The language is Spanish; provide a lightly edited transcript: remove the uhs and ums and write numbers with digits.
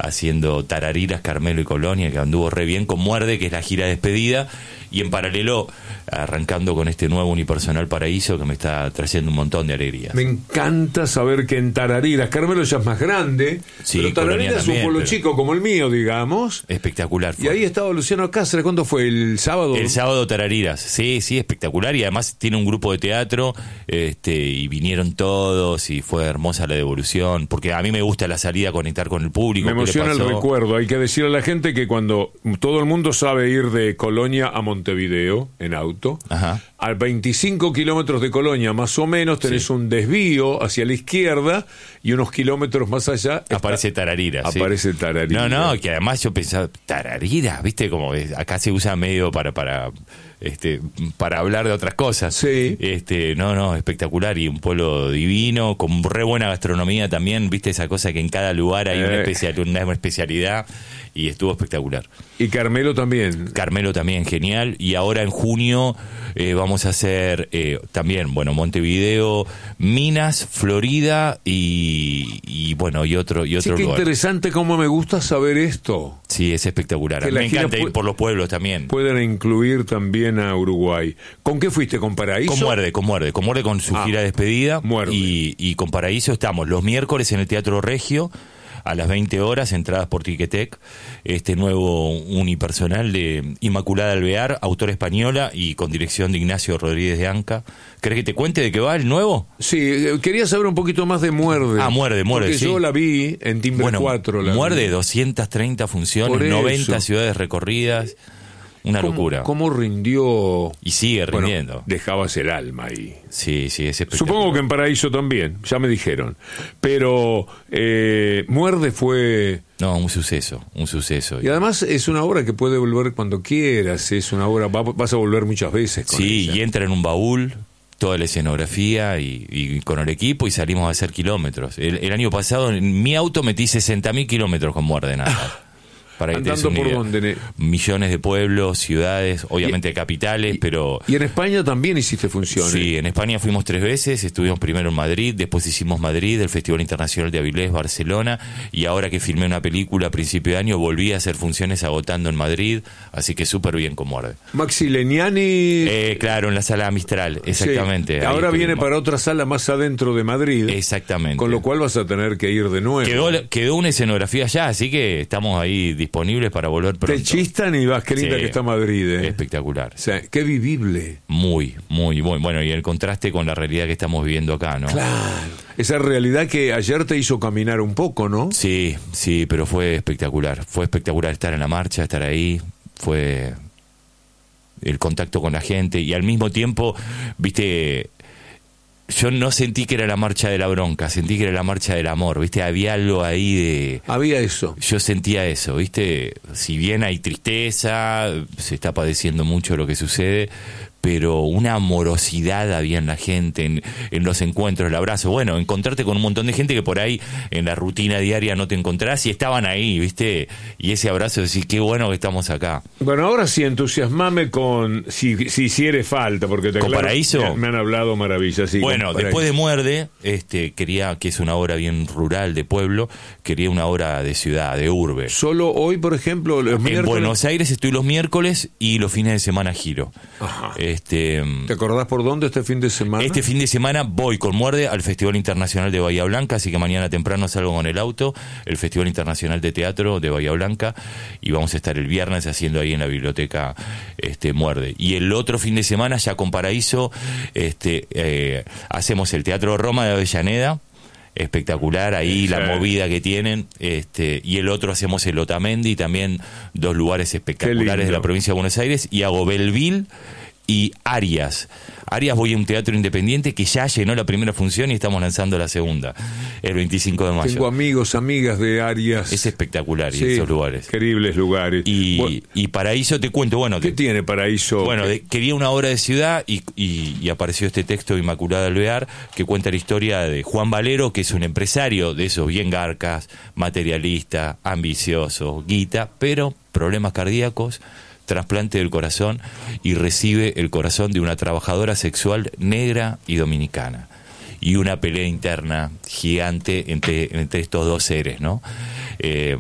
haciendo Tarariras, Carmelo y Colonia, que anduvo re bien, con Muerde, que es la gira de despedida, y en paralelo arrancando con este nuevo unipersonal Paraíso, que me está trayendo un montón de alegrías. Me encanta saber que en Tarariras, Carmelo ya es más grande, sí, pero Tarariras es un pueblo pero chico como el mío, digamos. Espectacular fue. Y ahí estaba Luciano Cáceres. ¿Cuándo fue? ¿El sábado? El sábado Tarariras, sí, espectacular, y además tiene un grupo de teatro, y vinieron todos, y fue hermosa la devolución, porque a mí me gusta la salida, conectar con el público. Me emociona el recuerdo. Hay que decirle a la gente que cuando todo el mundo sabe ir de Colonia a Montevideo en auto, ajá, a 25 kilómetros de Colonia más o menos tenés un desvío hacia la izquierda, y unos kilómetros más allá aparece Tarariras. Aparece Tarariras. No, que además yo pensaba, Tarariras, viste, como acá se usa medio para hablar de otras cosas. Sí. No, espectacular, y un pueblo divino, con re buena gastronomía también, viste, esa cosa que en cada lugar hay una especialidad, y estuvo espectacular. Y Carmelo también, genial. Y ahora en junio vamos a hacer también, bueno, Montevideo, Minas, Florida y otro sí, lugar. qué interesante, cómo me gusta saber esto. Sí, es espectacular. Que me encanta ir por los pueblos también. Pueden incluir también a Uruguay. ¿Con qué fuiste? ¿Con Paraíso? Con Muerde con su gira de despedida. Muerde. Y con Paraíso estamos los miércoles en el Teatro Regio a las 20 horas, entradas por Ticketek, este nuevo unipersonal de Inmaculada Alvear, autora española y con dirección de Ignacio Rodríguez de Anca. ¿Querés que te cuente de qué va el nuevo? Sí, quería saber un poquito más de Muerde. Muerde, porque sí. Yo la vi en Timbre 4. Muerde, 230 funciones, 90 ciudades recorridas. Una locura. ¿Cómo rindió? Y sigue rindiendo. Bueno, dejabas el alma ahí. Sí, es espectacular. Supongo que en Paraíso también, ya me dijeron. Pero Muerde fue... No, un suceso. Y además es una obra que puede volver cuando quieras, es una obra, vas a volver muchas veces con ella. Y entra en un baúl toda la escenografía y con el equipo, y salimos a hacer kilómetros. El año pasado en mi auto metí 60.000 kilómetros con Muerde nada. Para que ¿andando por dónde? Millones de pueblos, ciudades, obviamente capitales, pero... ¿Y en España también hiciste funciones? Sí, en España fuimos 3 veces, estuvimos primero en Madrid, después hicimos Madrid, el Festival Internacional de Avilés, Barcelona, y ahora que filmé una película a principio de año, volví a hacer funciones agotando en Madrid, así que súper bien con Muerde. Maxi Legnani... claro, en la sala Mistral, exactamente. Sí. Ahora viene para otra sala más adentro de Madrid. Exactamente. Con lo cual vas a tener que ir de nuevo. Quedó una escenografía allá, así que estamos ahí disponibles para volver pronto. Te chistan y vas, qué linda que está Madrid, Espectacular. O sea, qué vivible. Muy bueno, y el contraste con la realidad que estamos viviendo acá, ¿no? Claro. Esa realidad que ayer te hizo caminar un poco, ¿no? Sí, pero fue espectacular estar en la marcha, estar ahí, fue el contacto con la gente, y al mismo tiempo, viste... Yo no sentí que era la marcha de la bronca, sentí que era la marcha del amor, ¿viste? Había algo ahí de... Había eso. Yo sentía eso, ¿viste? Si bien hay tristeza, se está padeciendo mucho lo que sucede, pero una amorosidad había en la gente, en los encuentros, el abrazo. Bueno, encontrarte con un montón de gente que por ahí en la rutina diaria no te encontrás, y estaban ahí, ¿viste? Y ese abrazo de decir, qué bueno que estamos acá. Bueno, ahora sí, entusiasmame con, si hiciere falta, porque ¿Con Paraíso? Me han hablado maravillas, sí. Bueno, después de Muerde, quería, que es una obra bien rural, de pueblo, quería una obra de ciudad, de urbe. Solo hoy, por ejemplo, los miércoles... En Buenos Aires estoy los miércoles y los fines de semana giro. Ajá. ¿Te acordás por dónde este fin de semana? Este fin de semana voy con Muerde al Festival Internacional de Bahía Blanca, así que mañana temprano salgo con el auto, el Festival Internacional de Teatro de Bahía Blanca, y vamos a estar el viernes haciendo ahí en la biblioteca Muerde. Y el otro fin de semana, ya con Paraíso, hacemos el Teatro Roma de Avellaneda, espectacular ahí, la movida que tienen, y el otro hacemos el Otamendi, también 2 lugares espectaculares de la provincia de Buenos Aires, y hago Belleville y Arias voy a un teatro independiente que ya llenó la primera función y estamos lanzando la segunda el 25 de mayo. Tengo amigos, amigas de Arias. Es espectacular, sí, esos lugares. Increíbles lugares. Y Paraíso, te cuento, ¿qué tiene Paraíso? Bueno, quería una obra de ciudad y apareció este texto de Inmaculada Alvear, que cuenta la historia de Juan Valero, que es un empresario de esos bien garcas, materialista, ambicioso, guita, pero problemas cardíacos, trasplante del corazón, y recibe el corazón de una trabajadora sexual negra y dominicana, y una pelea interna gigante entre estos 2 seres, ¿no?